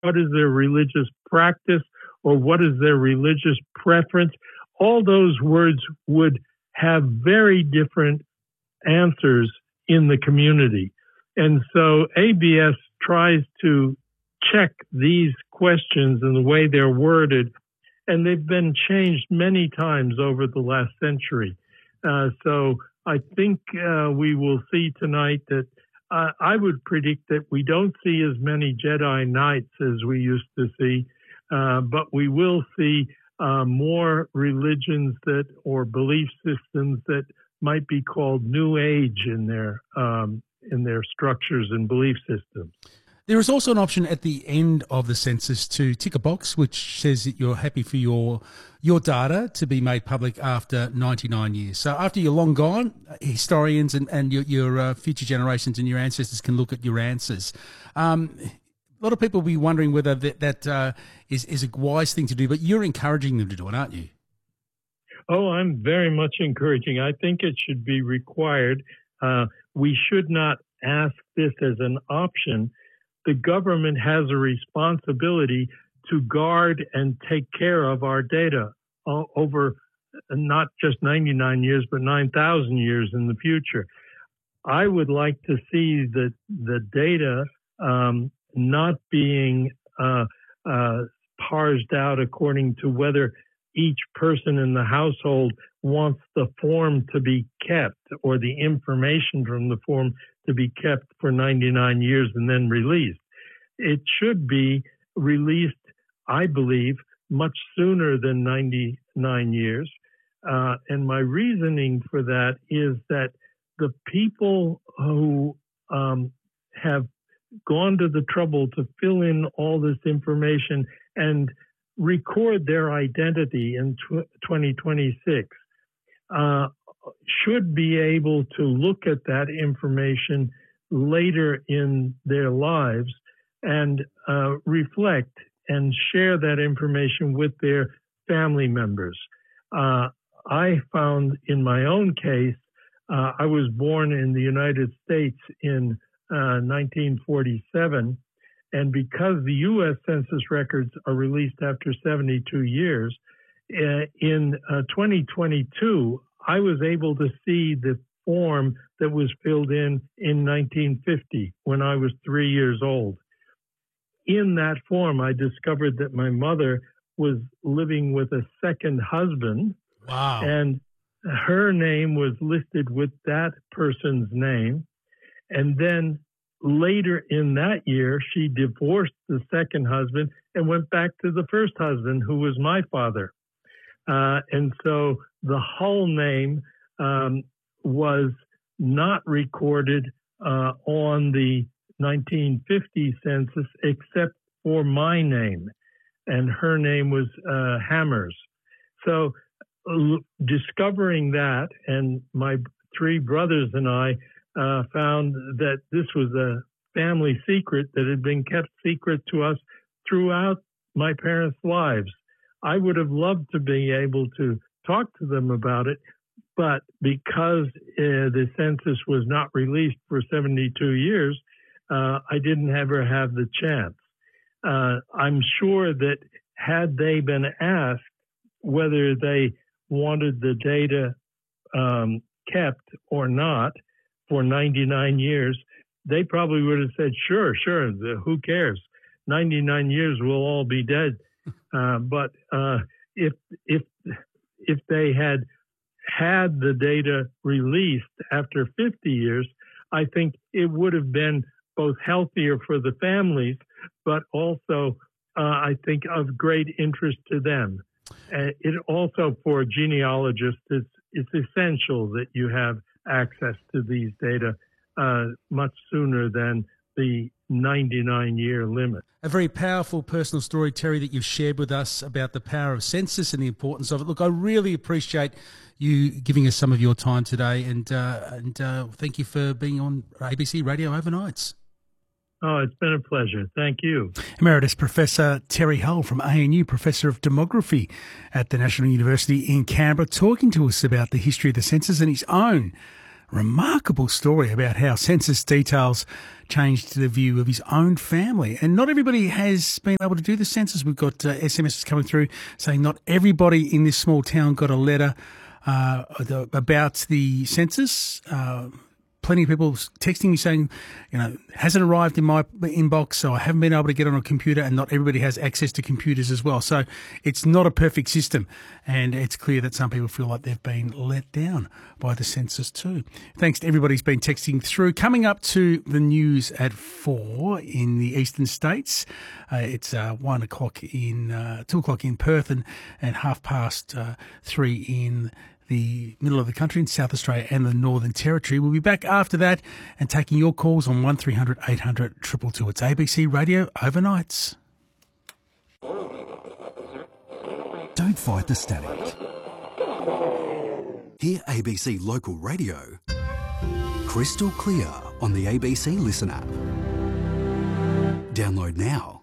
what is their religious practice or what is their religious preference, all those words would have very different answers in the community. And so ABS tries to check these questions and the way they're worded, and they've been changed many times over the last century. So I think we will see tonight that I would predict that we don't see as many Jedi Knights as we used to see, but we will see more religions that or belief systems that might be called New Age in their structures and belief systems. There is also an option at the end of the census to tick a box which says that you're happy for your data to be made public after 99 years. So after you're long gone, historians and your future generations and your ancestors can look at your answers. A lot of people will be wondering whether that is a wise thing to do, but you're encouraging them to do it, aren't you? Oh, I'm very much encouraging. I think it should be required. We should not ask this as an option. The government has a responsibility to guard and take care of our data over not just 99 years, but 9,000 years in the future. I would like to see the data not being parsed out according to whether each person in the household wants the form to be kept or the information from the form to be kept for 99 years and then released. It should be released, I believe, much sooner than 99 years. And my reasoning for that is that the people who have gone to the trouble to fill in all this information and record their identity in 2026 should be able to look at that information later in their lives and reflect and share that information with their family members. I found in my own case, I was born in the United States in 1947, and because the U.S. Census records are released after 72 years, in 2022, I was able to see the form that was filled in 1950 when I was 3 years old. In that form, I discovered that my mother was living with a second husband. Wow. And her name was listed with that person's name. And then later in that year, she divorced the second husband and went back to the first husband, who was my father. And so the whole name was not recorded on the 1950 census except for my name. And her name was Hammers. So discovering that, and my three brothers and I found that this was a family secret that had been kept secret to us throughout my parents' lives. I would have loved to be able to talk to them about it, but because the census was not released for 72 years, I didn't ever have the chance. I'm sure that had they been asked whether they wanted the data kept or not for 99 years, they probably would have said, sure, who cares? 99 years, we'll all be dead. But if they had the data released after 50 years, I think it would have been both healthier for the families, but also, I think, of great interest to them. It also, for genealogists, it's essential that you have access to these data much sooner than the 99-year limit. A very powerful personal story, Terry, that you've shared with us about the power of census and the importance of it. Look, I really appreciate you giving us some of your time today, and thank you for being on ABC Radio Overnights. Oh, it's been a pleasure. Thank you. Emeritus Professor Terry Hull from ANU, Professor of Demography at the National University in Canberra, talking to us about the history of the census and his own remarkable story about how census details changed the view of his own family. And not everybody has been able to do the census. We've got SMSs coming through saying not everybody in this small town got a letter about the census. Plenty of people texting me saying, hasn't arrived in my inbox, so I haven't been able to get on a computer, and not everybody has access to computers as well. So it's not a perfect system, and it's clear that some people feel like they've been let down by the census too. Thanks to everybody who's been texting through. Coming up to the news at 4 in the eastern states. It's 1 o'clock 2 o'clock in Perth and 3:30 in the middle of the country in South Australia and the Northern Territory. We'll be back after that and taking your calls on 1300 800 222. It's ABC Radio Overnights. Don't fight the static. Hear ABC Local Radio crystal clear on the ABC Listen app. Download now.